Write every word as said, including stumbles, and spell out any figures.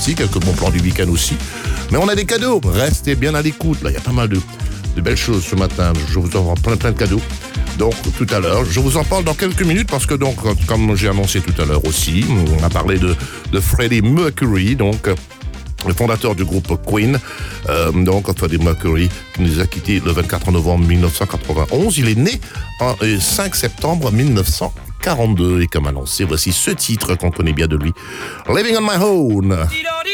aussi, quelques bons plans du week-end aussi. Mais on a des cadeaux, restez bien à l'écoute. Là, il y a pas mal de, de belles choses ce matin. Je vous envoie plein plein de cadeaux. Donc tout à l'heure, je vous en parle dans quelques minutes parce que donc, comme j'ai annoncé tout à l'heure aussi, on a parlé de, de Freddie Mercury, donc le fondateur du groupe Queen, euh, donc Freddie Mercury, qui nous a quittés le vingt-quatre novembre mille neuf cent quatre-vingt-onze. Il est né le cinq septembre mille neuf cent quarante-deux et comme annoncé, voici ce titre qu'on connaît bien de lui, Living on My Own.